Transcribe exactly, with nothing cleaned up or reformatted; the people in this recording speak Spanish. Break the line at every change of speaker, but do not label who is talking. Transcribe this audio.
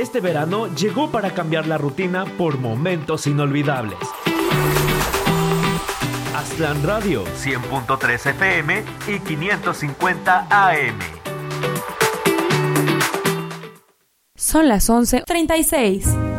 Este verano llegó para cambiar la rutina por momentos inolvidables. Aztlán Radio, cien punto tres F M y quinientos cincuenta A M.
Son las once treinta y seis.